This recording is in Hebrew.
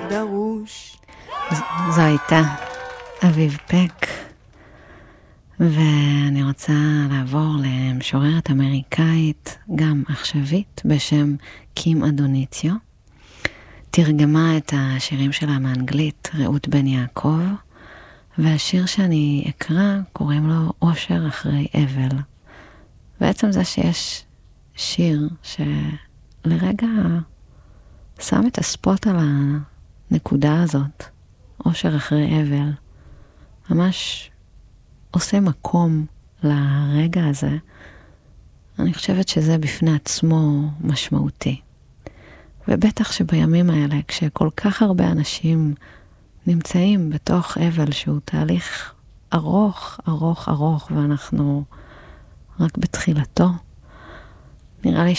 דרוש. זו הייתה אביב פק, ואני רוצה לעבור למשוררת אמריקאית, גם עכשווית, בשם קים אדוניציו. תרגמה את השירים שלה מאנגלית רעות בן יעקב, והשיר שאני אקרא קוראים לו אושר אחרי אבל. בעצם זה שיש שיר שלרגע שם את הספוט על הנקודה הזאת, אושר אחרי אבל, ממש עושה מקום לרגע הזה. אני חושבת שזה בפני עצמו משמעותי. ובטח שבימים האלה, כשכל כך הרבה אנשים נמצאים בתוך אבל שהוא תהליך ארוך, ארוך, ארוך, ואנחנו רק בתחילתו, נראה לי